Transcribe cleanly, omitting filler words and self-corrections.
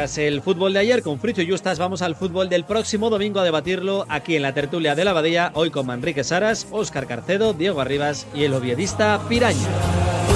Tras el fútbol de ayer con Fricho y Justas, vamos al fútbol del próximo domingo a debatirlo aquí en la tertulia de la Abadía, hoy con Manrique Saras, Óscar Carcedo, Diego Arribas y el oviedista Piraña.